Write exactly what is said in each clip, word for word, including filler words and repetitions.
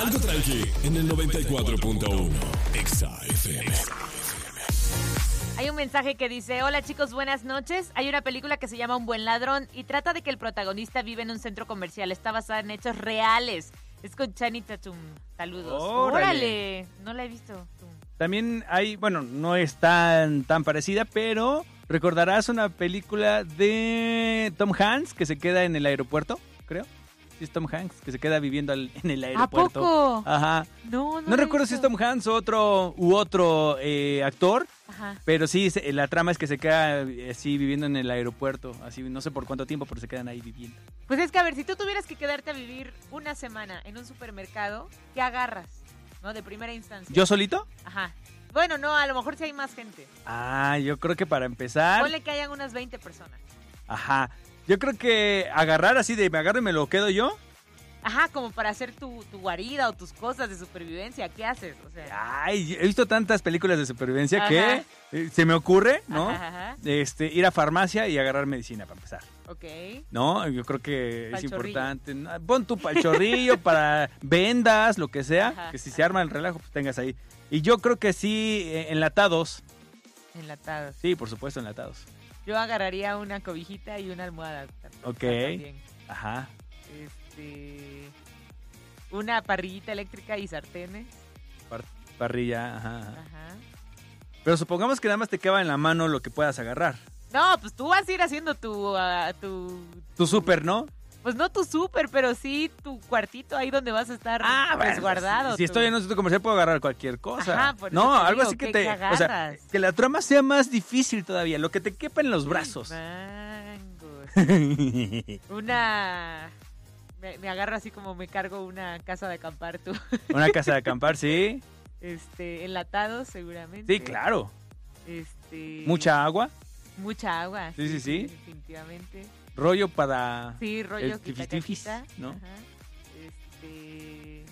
Algo tranqui en el noventa y cuatro punto uno. Exa F M. Hay un mensaje que dice: hola chicos, buenas noches. Hay una película que se llama Un buen ladrón y trata de que el protagonista vive en un centro comercial. Está basada en hechos reales. Es con Channing Tatum. Saludos. Órale. Órale. No la he visto. Tú. También hay, bueno, no es tan, tan parecida, pero recordarás una película de Tom Hanks que se queda en el aeropuerto, creo. Sí, es Tom Hanks, que se queda viviendo al, en el aeropuerto. ¿A poco? Ajá. No, no. No recuerdo si es Tom Hanks o otro, u otro eh, actor. Ajá. Pero sí, se- la trama es que se queda eh, así viviendo en el aeropuerto, así no sé por cuánto tiempo, pero se quedan ahí viviendo. Pues es que, a ver, si tú tuvieras que quedarte a vivir una semana en un supermercado, ¿qué agarras? ¿No? De primera instancia. ¿Yo solito? Ajá. Bueno, no, a lo mejor sí hay más gente. Ah, yo creo que para empezar, Ponle que hayan unas veinte personas. ajá, yo creo que agarrar así de me agarro y me lo quedo yo. Ajá, como para hacer tu, tu guarida o tus cosas de supervivencia. ¿Qué haces? O sea, Ay, he visto tantas películas de supervivencia Ajá. que eh, se me ocurre, ¿no? Ajá, ajá. Este, ir a farmacia y agarrar medicina para empezar. Ok. No, yo creo que Pa'l es chorrillo. importante. ¿no? Pon tu palchorrillo para vendas, lo que sea, Ajá, que si ajá. se arma el relajo, pues tengas ahí. Y yo creo que sí, eh, enlatados. Enlatados. Sí, por supuesto, enlatados. Yo agarraría una cobijita y una almohada. Ok. También. Ajá. Este... Una parrillita eléctrica y sartenes. Par- parrilla, ajá, ajá. Ajá. Pero supongamos que nada más te queda en la mano lo que puedas agarrar. No, pues tú vas a ir haciendo tu... ah, tu Tu súper, ¿no? Pues no tu súper, pero sí tu cuartito ahí donde vas a estar resguardado. Si, si tú. estoy en un centro comercial puedo agarrar cualquier cosa. Ajá, por eso no, te algo digo, así que ¿qué- te... qué o sea, agarras? que la trama sea más difícil todavía, lo que te quepa en los brazos. Mangos. Una... Me, me agarro así como me cargo una casa de acampar tú. Una casa de acampar, sí. Este, enlatados seguramente. Sí, claro. Este... Mucha agua, Mucha agua. Sí, sí, sí. Definitivamente. rollo para... Sí, rollo El quita tifis-tifis, cajita. ¿no? Ajá. Este...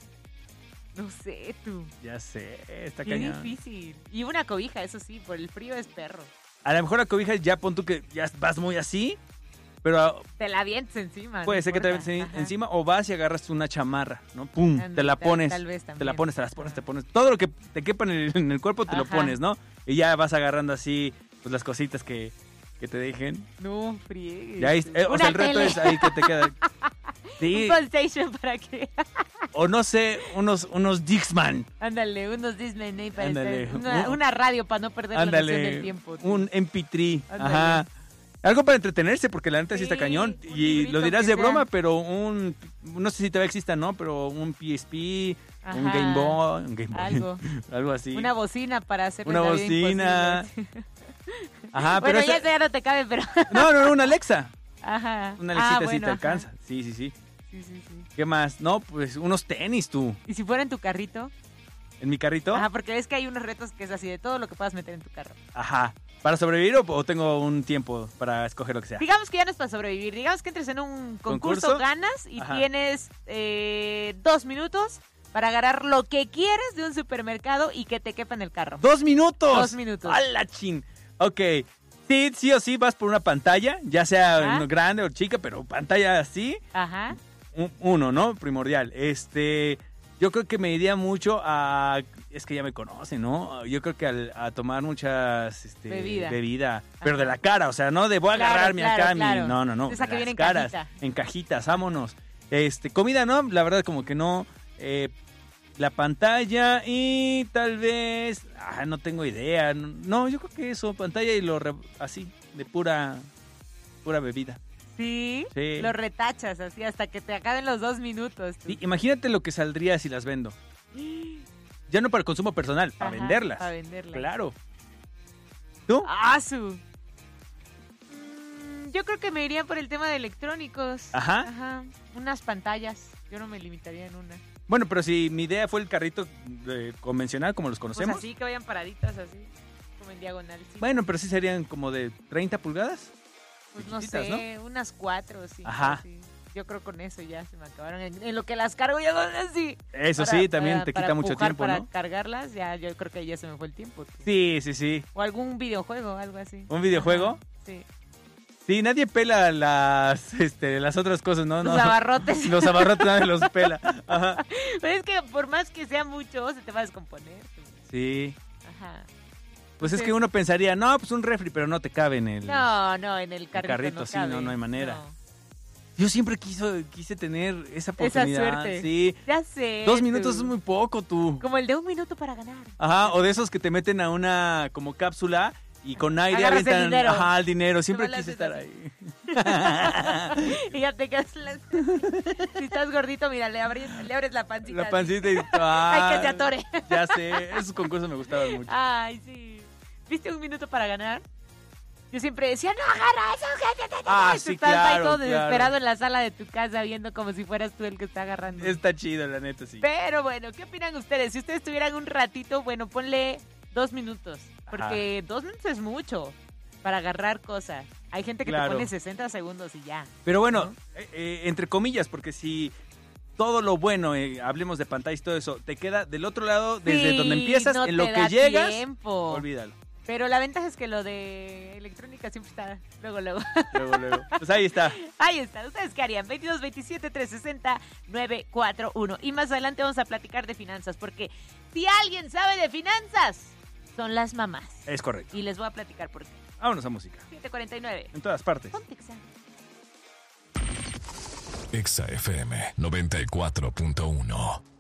No sé, tú. Ya sé, está Qué cañón. difícil. Y una cobija, eso sí, por el frío es perro. A lo mejor la cobija ya pon tú que ya vas muy así, pero Te la avientes encima. puede no ser que te importa. veas Ajá. encima o vas y agarras una chamarra, ¿no? Pum, Ándale, te la tal- pones. tal vez Te la también. pones, te las pones, Ajá. te pones. Todo lo que te quepa en el, en el cuerpo te lo Ajá. pones, ¿no? Y ya vas agarrando así pues las cositas que, que te dejen. No, friegues. Y ahí, eh, o Una sea, el reto tele. es ahí que te queda. Sí, Un PlayStation para que... o no sé, unos, unos Dixman. Ándale, unos Disney Ney para Ándale. estar- Una, Un- una radio para no perder la noción del Ándale, tiempo. tú. un M P tres. Ándale. Ajá. Algo para entretenerse, porque la neta sí, está Sí, cañón. un Y librito lo dirás que de broma, sea. pero un... No sé si todavía exista, ¿no? Pero un P S P, un Ajá. Game Boy... Un Game Boy. Algo. Algo así. Una bocina para hacer Una bocina. Ajá, pero Bueno, ya esa- eso ya no te cabe, pero... No, no, no, una Alexa. Ajá. Una Alexita Ah, sí bueno, te ajá. alcanza. Sí, sí, sí. Sí, sí, sí. ¿Qué más? No, pues unos tenis tú. ¿Y si fuera en tu carrito? ¿En mi carrito? Ajá, porque ves que hay unos retos que es así de todo lo que puedas meter en tu carro. Ajá. ¿Para sobrevivir o, o tengo un tiempo para escoger lo que sea? Digamos que ya no es para sobrevivir. Digamos que entres en un concurso, ¿Concurso? ganas y Ajá. tienes eh, dos minutos para agarrar lo que quieres de un supermercado y que te quepa en el carro. ¡Dos minutos! Dos minutos. ¡A la chin! Ok. Sí, sí o sí vas por una pantalla, ya sea Ajá. grande o chica, pero pantalla así. Ajá. Un- Uno, ¿no? Primordial. Este... Yo creo que me iría mucho a... Es que ya me conocen, ¿no? Yo creo que al- a tomar muchas... Este, Bebida. Bebida. Pero Ajá. de la cara, o sea, no de voy a Claro, agarrarme claro, acá claro. mi... No, no, no. Esa de que viene las en caras, cajita. en cajitas, vámonos. Este, comida, ¿no? La verdad como que no. Eh, la pantalla y tal vez... Ah, no tengo idea. No, yo creo que eso, pantalla y lo... re- así, de pura... Pura bebida. Sí, Sí. lo retachas así hasta que te acaben los dos minutos. tú. Sí, imagínate lo que saldría si las vendo. Ya no para el consumo personal, para Ajá, venderlas. Para venderlas. Claro. ¿Tú? ¡Ah, su! Mm, Yo creo que me iría por el tema de electrónicos. Ajá. Ajá. Unas pantallas. Yo no me limitaría en una. Bueno, pero si mi idea fue el carrito eh, convencional, como los Pues conocemos. así, que vayan paraditas así. Como en diagonal. Sí. Bueno, pero sí serían como de treinta pulgadas. pues no chiquititas, sé, unas cuatro, cinco. Ajá. Sí. Yo creo con eso ya se me acabaron. En, en lo que las cargo ya son así. Eso Para- sí, también para- te para quita mucho empujar, tiempo, para ¿no? cargarlas, ya yo creo que ya se me fue el tiempo. tú. Sí, sí, sí. O algún videojuego, algo así. ¿Un videojuego? Ajá, sí. Sí, nadie pela las este, las otras cosas, ¿no? Los no. abarrotes. Los abarrotes nadie los pela. Ajá. Pero es que por más que sea mucho, se te va a descomponer. Sí. Ajá. Pues es Sí. que uno pensaría, no, pues un refri, pero no te cabe en el... No, no, en el carrito, carrito, no sí, cabe. no, no hay manera. No. Yo siempre quiso, quise tener esa Esa oportunidad. suerte. Sí. Ya sé. Dos minutos tú. es muy poco, tú. Como el de un minuto para ganar. Ajá, o de esos que te meten a una como cápsula y con aire Agarras el avientan dinero. ajá, el dinero. Siempre Te quise balanceas estar así. ahí. Y ya te quedas. las- Si estás gordito, mira, le abres, le abres la pancita. La pancita y... Ay, ah, que se atore. Ya sé, esos concursos me gustaban mucho. Ay, sí. ¿Viste un minuto para ganar? Yo siempre decía, no, agarra eso. Que te, te, Ah, te". sí, Estás ahí claro, todo claro. desesperado en la sala de tu casa viendo como si fueras tú el que está agarrando. Está chido, la neta, sí. Pero bueno, ¿qué opinan ustedes? Si ustedes tuvieran un ratito, bueno, ponle dos minutos. Porque dos minutos es mucho para agarrar cosas. Hay gente que Claro. te pone sesenta segundos y ya. Pero bueno, ¿no? eh, eh, entre comillas, porque si todo lo bueno, eh, hablemos de pantallas y todo eso, te queda del otro lado, desde Sí, donde empiezas, no en lo te que da llegas, tiempo. olvídalo. Pero la ventaja es que lo de electrónica siempre está luego, luego. Luego, luego. Pues ahí está. Ahí está. ¿Ustedes qué harían? veintidós, veintisiete, trescientos sesenta, novecientos cuarenta y uno. Y más adelante vamos a platicar de finanzas, porque si alguien sabe de finanzas, son las mamás. Es correcto. Y les voy a platicar por qué. Vámonos a música. siete cuarenta y nueve. En todas partes. Ponte examen. Exa F M noventa y cuatro punto uno.